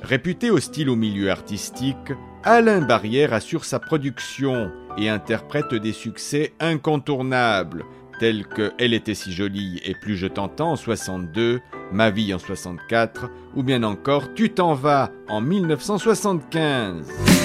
Réputé hostile au milieu artistique, Alain Barrière assure sa production et interprète des succès incontournables, tels que Elle était si jolie et Plus je t'entends en 62, Ma vie en 64, ou bien encore Tu t'en vas en 1975.